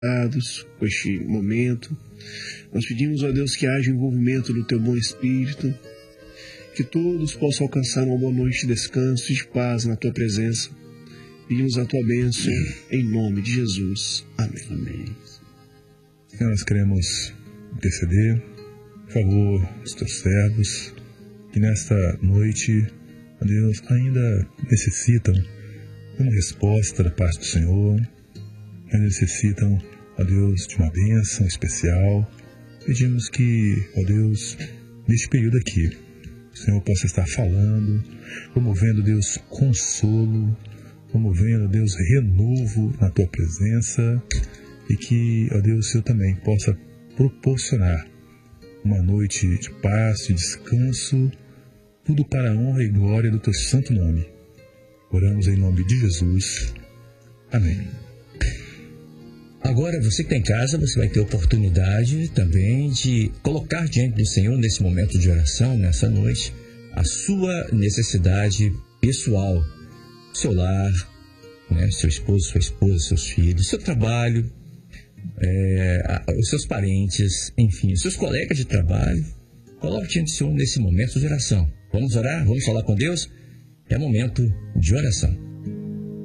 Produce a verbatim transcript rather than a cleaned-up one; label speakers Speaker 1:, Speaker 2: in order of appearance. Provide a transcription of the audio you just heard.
Speaker 1: com este momento. Nós pedimos, ó Deus, que haja envolvimento do Teu bom Espírito, que todos possam alcançar uma boa noite de descanso e de paz na Tua presença. Pedimos a Tua bênção em nome de Jesus. Amém. Amém.
Speaker 2: Senhor, nós queremos interceder, por favor, os Teus servos, que nesta noite, ó Deus, ainda necessitam de uma resposta da parte do Senhor, ainda necessitam, ó Deus, de uma bênção especial. Pedimos que, ó Deus, neste período aqui, o Senhor possa estar falando, promovendo, Deus, consolo, promovendo, Deus, renovo na Tua presença, e que, ó Deus, o Senhor também possa proporcionar uma noite de paz, de descanso, tudo para a honra e glória do Teu santo nome. Oramos em nome de Jesus. Amém.
Speaker 3: Agora, você que está em casa, você vai ter oportunidade também de colocar diante do Senhor, nesse momento de oração, nessa noite, a sua necessidade pessoal, seu lar, né, seu esposo, sua esposa, seus filhos, seu trabalho, é, os seus parentes, enfim, os seus colegas de trabalho. Coloque diante do Senhor nesse momento de oração. Vamos orar? Vamos falar com Deus? É momento de oração.